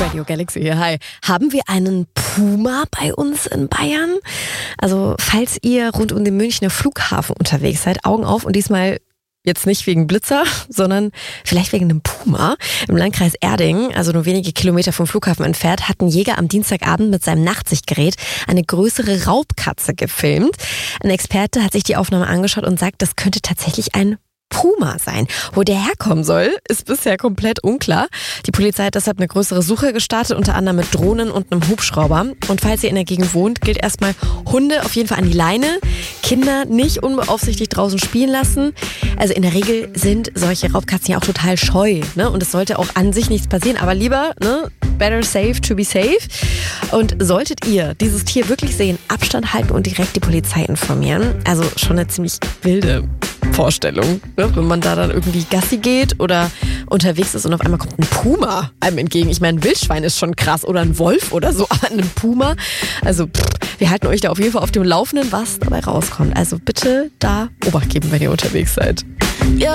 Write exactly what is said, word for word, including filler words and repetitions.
Radio Galaxy hier, hi. Haben wir einen Puma bei uns in Bayern? Also, falls ihr rund um den Münchner Flughafen unterwegs seid, Augen auf und diesmal jetzt nicht wegen Blitzer, sondern vielleicht wegen einem Puma. Im Landkreis Erding, also nur wenige Kilometer vom Flughafen entfernt, hat ein Jäger am Dienstagabend mit seinem Nachtsichtgerät eine größere Raubkatze gefilmt. Ein Experte hat sich die Aufnahme angeschaut und sagt, das könnte tatsächlich ein Puma sein. Wo der herkommen soll, ist bisher komplett unklar. Die Polizei hat deshalb eine größere Suche gestartet, unter anderem mit Drohnen und einem Hubschrauber. Und falls ihr in der Gegend wohnt, gilt erstmal Hunde auf jeden Fall an die Leine. Kinder nicht unbeaufsichtigt draußen spielen lassen. Also in der Regel sind solche Raubkatzen ja auch total scheu, ne? Und es sollte auch an sich nichts passieren. Aber lieber, ne? Better safe to be safe. Und solltet ihr dieses Tier wirklich sehen, Abstand halten und direkt die Polizei informieren. Also schon eine ziemlich wilde Vorstellung, ne? Wenn man da dann irgendwie Gassi geht oder unterwegs ist und auf einmal kommt ein Puma einem entgegen. Ich meine, ein Wildschwein ist schon krass oder ein Wolf oder so, aber ein Puma. Also pff, wir halten euch da auf jeden Fall auf dem Laufenden, was dabei rauskommt. Also bitte da Obacht geben, wenn ihr unterwegs seid. Ja.